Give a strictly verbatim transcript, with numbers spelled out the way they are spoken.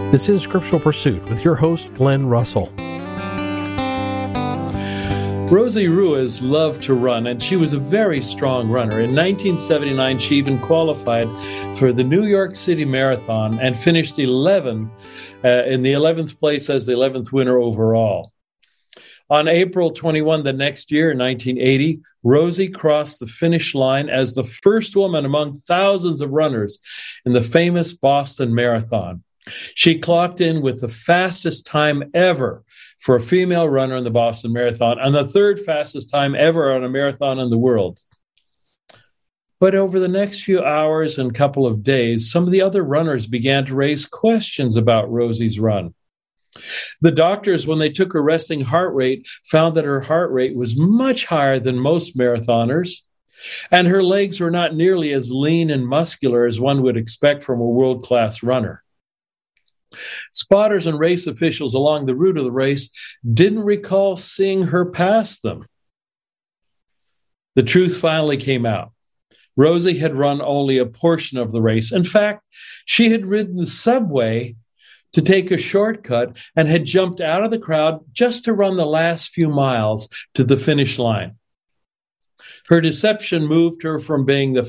This is Scriptural Pursuit with your host, Glenn Russell. Rosie Ruiz loved to run, and she was a very strong runner. In nineteen seventy-nine, she even qualified for the New York City Marathon and finished eleventh, uh, in the eleventh place as the eleventh winner overall. On April twenty-first the next year, in nineteen eighty, Rosie crossed the finish line as the first woman among thousands of runners in the famous Boston Marathon. She clocked in with the fastest time ever for a female runner in the Boston Marathon and the third fastest time ever on a marathon in the world. But over the next few hours and couple of days, some of the other runners began to raise questions about Rosie's run. The doctors, when they took her resting heart rate, found that her heart rate was much higher than most marathoners, and her legs were not nearly as lean and muscular as one would expect from a world-class runner. Spotters and race officials along the route of the race didn't recall seeing her pass them. The truth finally came out. Rosie had run only a portion of the race. In fact, she had ridden the subway to take a shortcut and had jumped out of the crowd just to run the last few miles to the finish line. Her deception moved her from being the